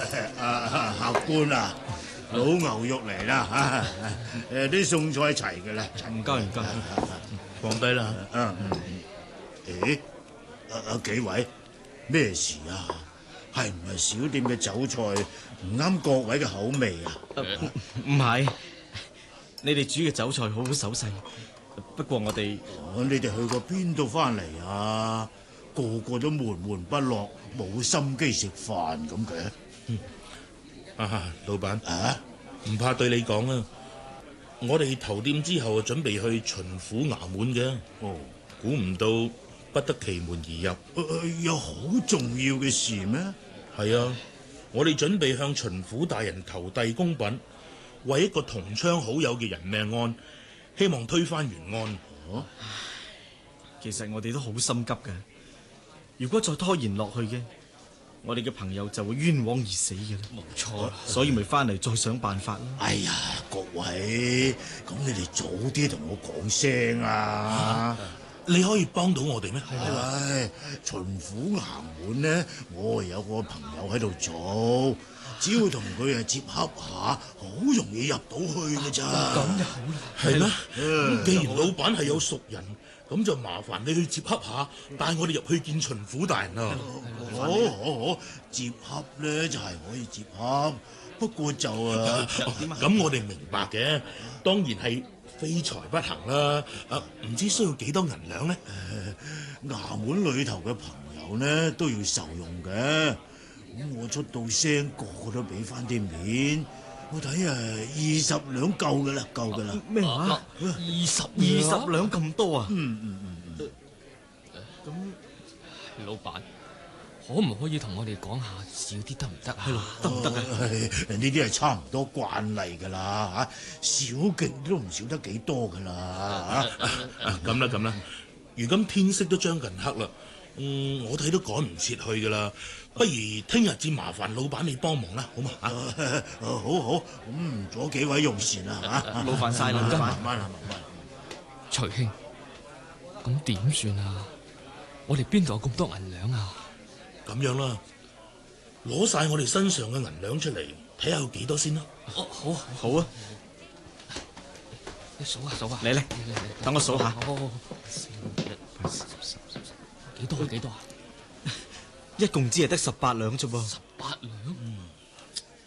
客官啊，老牛肉嚟啦嚇！啲餸菜齊㗎啦， 唔該唔該， 放低啦。 咦？幾位咩事啊？係唔係小店嘅酒菜唔啱各位嘅口味啊？ 唔係，你哋煮嘅酒菜好好手勢，不過我哋你哋去過邊度翻嚟啊？個個都悶悶不樂，冇心機食飯咁嘅。 老闆啊， 唔怕對你講啊，我哋投店之後準備去巡撫衙門嘅。 哦， 估唔到不得其門而入。 有好重要嘅事咩？ 係啊，我哋準備向巡撫大人投遞公品，為一個同窗好友嘅人命案，希望推翻原案。 其實我哋都好心急嘅，如果再拖延落去嘅，我哋嘅朋友就會冤枉而死嘅啦。冇錯，所以咪翻嚟再想辦法咯。 哎呀，各位，咁你哋早啲同我講聲啊！ 你可以幫到我哋咩？ 唉，巡撫衙門呢，我有個朋友喺度做，只要同佢接洽下，好容易入到去嘅咋。 咁就好啦。 係咩？既然老闆係有熟人，咁就麻煩你去接洽下，帶我哋入去見巡撫大人啦。 好，接洽咧就係可以接洽，不過就咁我哋明白嘅，當然係非財不行啦。唔知需要幾多銀兩呢？ 衙門裏頭嘅朋友呢都要受用嘅，咁我出到聲，個個都俾翻啲面，我睇20兩夠噶啦，夠噶啦。 咩話？20兩咁多啊？ 咁老闆可唔可以同我哋講下少啲得唔得啊？ 係咯，得唔得啊？ 呢啲係差唔多慣例噶啦嚇，少極都唔少得幾多噶啦嚇。 咁啦，如今天色都將近黑啦，我睇都趕唔切去噶啦，不如聽日至麻煩老闆你幫忙啦，好嘛？ 好，咁唔阻幾位用膳啦嚇。 勞煩晒啦， 慢慢。 徐兄，咁點算啊？我哋邊度有咁多銀兩啊？ 咁樣啦，攞晒我哋身上嘅銀兩出嚟，睇下有幾多先啦。 好啊， 你數下， 嚟，等我數下。幾多啊？一共只係得18兩啫噃。 18兩